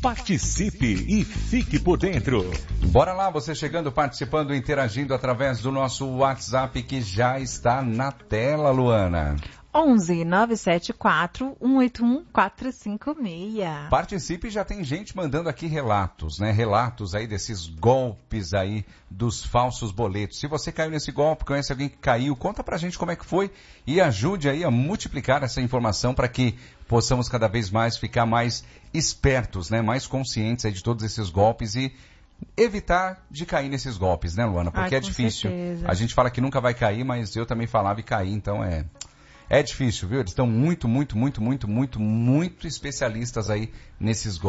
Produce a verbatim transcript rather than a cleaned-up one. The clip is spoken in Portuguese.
Participe e fique por dentro. Bora lá, você chegando, participando, interagindo através do nosso WhatsApp que já está na tela, Luana. onze nove sete quatro um oito um quatro cinco seis. Participe, já tem gente mandando aqui relatos, né? Relatos aí desses golpes aí dos falsos boletos. Se você caiu nesse golpe, conhece alguém que caiu, conta pra gente como é que foi e ajude aí a multiplicar essa informação para que possamos cada vez mais ficar mais espertos, né? Mais conscientes aí de todos esses golpes e evitar de cair nesses golpes, né, Luana? Porque Ai, é difícil. Certeza. A gente fala que nunca vai cair, mas eu também falava e caí, então é... É difícil, viu? Eles estão muito, muito, muito, muito, muito, muito especialistas aí nesses golpes.